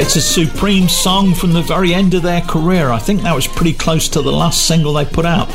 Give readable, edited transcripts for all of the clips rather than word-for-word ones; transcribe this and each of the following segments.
It's a Supreme song from the very end of their career. I think that was pretty close to the last single they put out.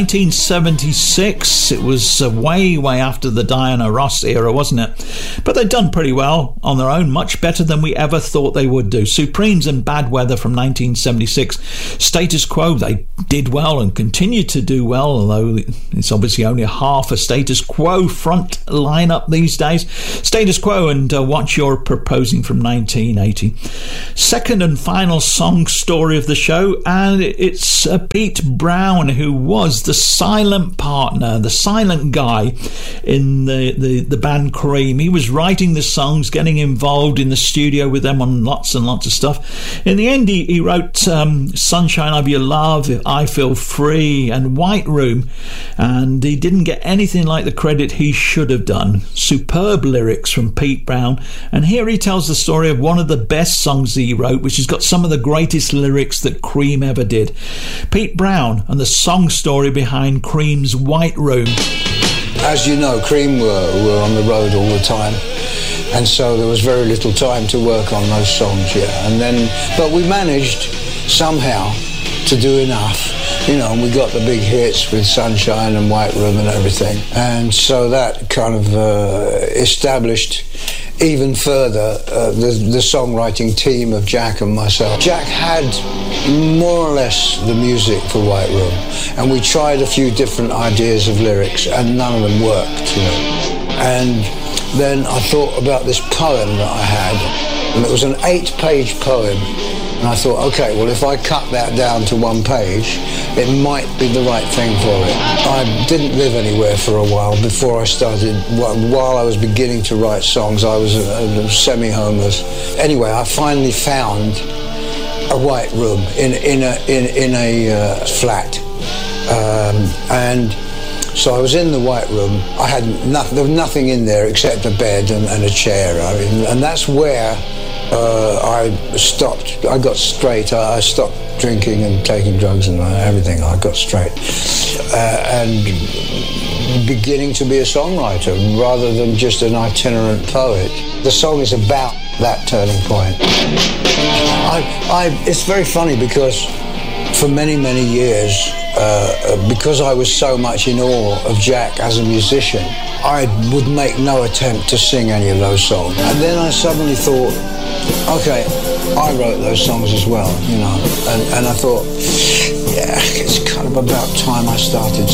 1976. It was way after the Diana Ross era, wasn't it? But they'd done pretty well on their own, much better than we ever thought they would do. Supremes and Bad Weather from 1976. Status Quo, they did well and continue to do well, although it's obviously only half a Status Quo front lineup these days. Status Quo and What You're Proposing from 1980. Second and final song story of the show, and it's Pete Brown, who was the silent partner, the silent guy in the band Cream. He was writing the songs, getting involved in the studio with them on lots and lots of stuff. In the end, he wrote Sunshine of Your Love, I Feel Free, and White Room, and he didn't get anything like the credit he should have done. Superb lyrics from Pete Brown, and here he tells the story of one of the best songs he wrote, which has got some of the greatest lyrics that Cream ever did. Pete Brown and the song story behind Cream's White Room. As you know, Cream were on the road all the time, and so there was very little time to work on those songs, but we managed somehow to do enough, and we got the big hits with Sunshine and White Room and everything, and so that kind of established even further the songwriting team of Jack and myself. Jack had more or less the music for White Room, and we tried a few different ideas of lyrics, and none of them worked, And then I thought about this poem that I had, and it was an 8-page poem. And I thought, okay, well, if I cut that down to 1 page, it might be the right thing for it. I didn't live anywhere for a while before I started. While I was beginning to write songs, I was semi-homeless. Anyway, I finally found a white room in a flat, and so I was in the white room. I had nothing. There was nothing in there except a bed and a chair. And that's where I stopped. I got straight. I stopped drinking and taking drugs and everything. I got straight and beginning to be a songwriter rather than just an itinerant poet. The song is about that turning point. It's very funny because for many, many years, because I was so much in awe of Jack as a musician, I would make no attempt to sing any of those songs. And then I suddenly thought, okay, I wrote those songs as well, and I thought, yeah, it's kind of about time I started